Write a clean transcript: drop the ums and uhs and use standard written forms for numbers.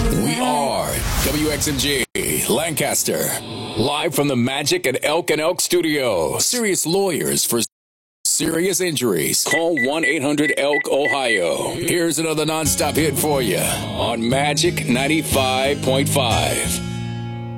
We are WXMG Lancaster, live from the Magic at Elk and Elk Studio. Serious lawyers for serious injuries. Call 1-800-ELK, Ohio. Here's another nonstop hit for you on Magic 95.5.